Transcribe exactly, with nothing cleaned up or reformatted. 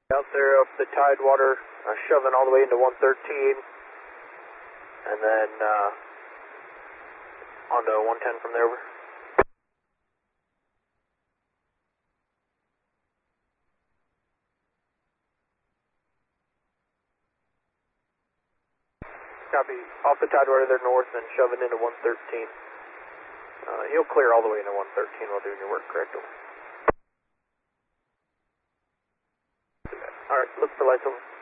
Out there up the Tidewater, uh, shoving all the way into one thirteen, and then uh, onto one ten from there, over. Copy. Off the Tidewater there north and shoving into one thirteen. Uh, you'll clear all the way into one thirteen while doing your work, correct? Alright, look for lights over.